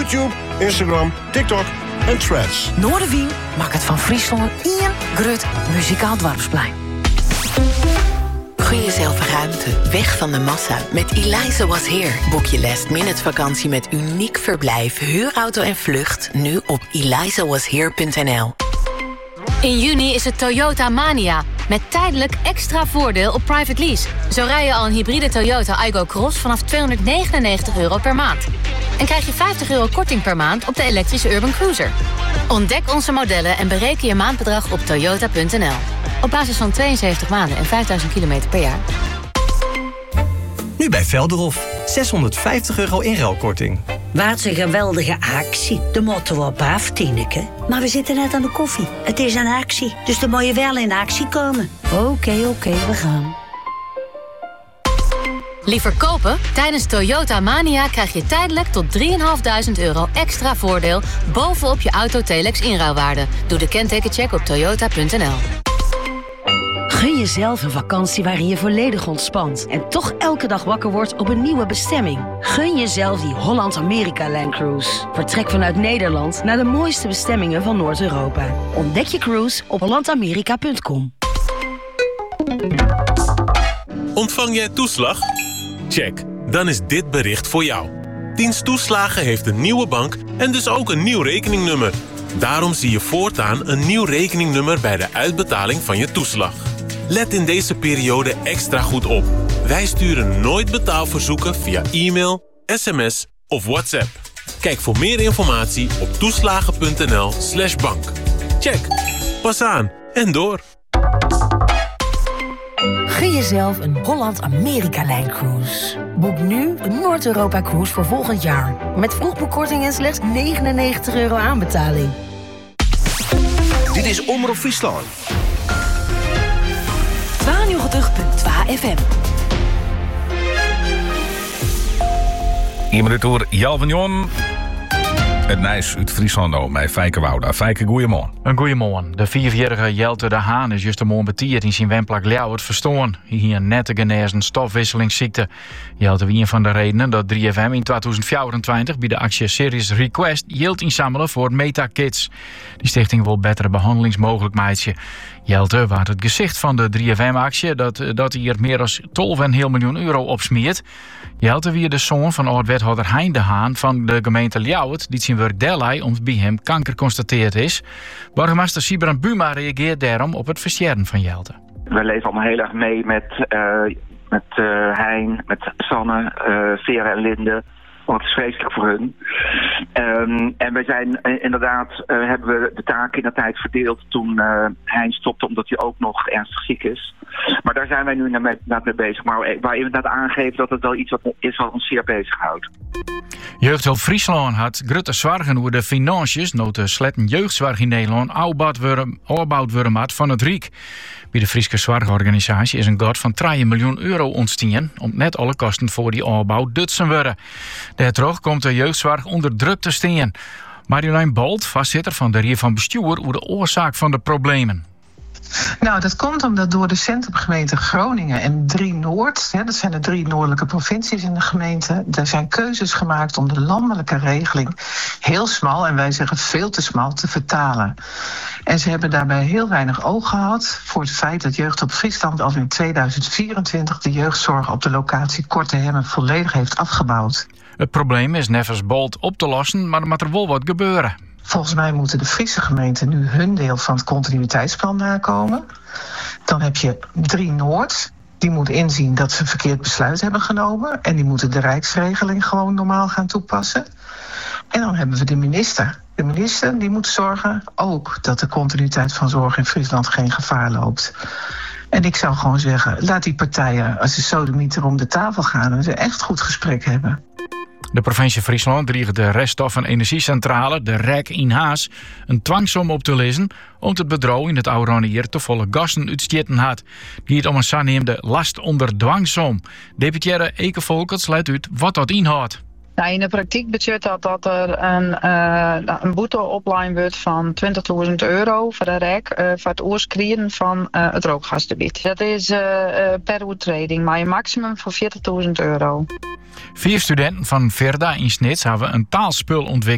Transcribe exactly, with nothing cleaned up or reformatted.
YouTube, Instagram, TikTok en Threads. Noorderwien maakt het van Friesland één grut muzikaal dorpsplein. Gun jezelf ruimte, weg van de massa. Met Eliza Was Here boek je last minute vakantie met uniek verblijf, huurauto en vlucht. Nu op eliza was here punt n l. In juni is het Toyota Mania. Met tijdelijk extra voordeel op private lease. Zo rij je al een hybride Toyota Aygo Cross vanaf tweehonderdnegenennegentig euro per maand. En krijg je vijftig euro korting per maand op de elektrische Urban Cruiser. Ontdek onze modellen en bereken je maandbedrag op toyota punt n l. Op basis van tweeënzeventig maanden en vijfduizend kilometer per jaar. Nu bij Velderhof. zeshonderdvijftig euro inruilkorting. Wat een geweldige actie. De motto we op af, Tineke. Maar we zitten net aan de koffie. Het is een actie, dus dan moet je wel in actie komen. Oké, okay, oké, okay, we gaan. Liever kopen? Tijdens Toyota Mania krijg je tijdelijk tot drieduizend vijfhonderd euro extra voordeel bovenop je auto Telex inruilwaarde. Doe de kentekencheck op toyota punt n l. Gun jezelf een vakantie waarin je volledig ontspant en toch elke dag wakker wordt op een nieuwe bestemming. Gun jezelf die Holland-Amerika-Land Cruise. Vertrek vanuit Nederland naar de mooiste bestemmingen van Noord-Europa. Ontdek je cruise op holland amerika punt com. Ontvang jij toeslag? Check, dan is dit bericht voor jou. Dienst Toeslagen heeft een nieuwe bank en dus ook een nieuw rekeningnummer. Daarom zie je voortaan een nieuw rekeningnummer bij de uitbetaling van je toeslag. Let in deze periode extra goed op. Wij sturen nooit betaalverzoeken via e-mail, sms of WhatsApp. Kijk voor meer informatie op toeslagen punt n l slash bank. Check, pas aan en door. Gun jezelf een Holland-Amerika-Lijn cruise. Boek nu een Noord-Europa-cruise voor volgend jaar. Met vroegboekkorting en slechts negenennegentig euro aanbetaling. Dit is Omroep Friesland. tweeënnegentig punt twee F M. Hier met de toer Jal van Jon. Het Nijs uit Friesland met Fijke Wouda. Fijke, goeiemorgen. Een goeiemorgen. De vierjarige Jelte de Haan is juist een morgen betierd in zijn wemplak Ljouwert verstoorn. Hier een nette genezen stofwisselingsziekte. Jelte was een van de redenen dat drie F M in tweeduizend vierentwintig bij de actie Serious Request geld inzamelen voor Meta Kids. Die stichting wil betere behandelingsmogelijkheden. Jelte was het gezicht van de drie F M-actie dat, dat hier meer dan twaalf komma vijf miljoen euro opsmeert. Jelte wie de zoon van oud-wethouder Hein de Haan van de gemeente Ljouwert die zijn werk derlei omdat bij hem kanker constateerd is. Burgemeester Sibrand Buma reageert daarom op het versterren van Jelte. We leven allemaal heel erg mee met, uh, met uh, Hein, met Sanne, uh, Vera en Linde. Want het is vreselijk voor hun. Um, en we zijn uh, inderdaad, uh, hebben we de taken in de tijd verdeeld toen uh, Hein stopte, omdat hij ook nog ernstig ziek is. Maar daar zijn wij nu naar mee, naar mee bezig. Maar waar je inderdaad aangeeft dat het wel iets wat is wat ons zeer bezighoudt. Jeugdhulp Friesland had grote zorgen over de financiën, nood sletten jeugdzorg in Nederland, opbouwd worden maat van het Riek. Bij de Friese Zorgorganisatie is een god van drie miljoen euro ontstaan om net alle kosten voor die opbouw dutsen worden. Daardoor komt de jeugdzorg onder druk te staan. Marjolein Bolt, voorzitter van de Raad van Bestuur, over de oorzaak van de problemen. Nou, dat komt omdat door de centrumgemeente Groningen en drie Noord, hè, dat zijn de drie noordelijke provincies in de gemeente, er zijn keuzes gemaakt om de landelijke regeling heel smal, en wij zeggen veel te smal, te vertalen. En ze hebben daarbij heel weinig oog gehad voor het feit dat Jeugdhulp Friesland al in tweeduizend vierentwintig de jeugdzorg op de locatie Korte Hemmen volledig heeft afgebouwd. Het probleem is nevens Bolt op te lossen, maar er moet er wel wat gebeuren. Volgens mij moeten de Friese gemeenten nu hun deel van het continuïteitsplan nakomen. Dan heb je drie Noord. Die moet inzien dat ze een verkeerd besluit hebben genomen. En die moeten de rijksregeling gewoon normaal gaan toepassen. En dan hebben we de minister. De minister die moet zorgen ook dat de continuïteit van zorg in Friesland geen gevaar loopt. En ik zou gewoon zeggen, laat die partijen als de sodemieter om de tafel gaan en ze echt goed gesprek hebben. De provincie Friesland dreigt de reststof- en energiecentrale, de R E C in Haas, een dwangsom op te lezen om het bedrijf in het Oranje te volle gassen uitstjetten had. Die het om een zogenaamde last onder dwangsom. Deputaire Eke Volkert sluit uit wat dat inhoudt. Nou, in de praktijk betekent dat dat er een, uh, een boete opline wordt van twintigduizend euro voor de R E C uh, voor het oorskreden van uh, het rookgasgebied. Dat is uh, uh, per overtreding, maar een maximum van veertigduizend euro. Vier studenten van Verda in Snits hebben een taalspul ontwikkeld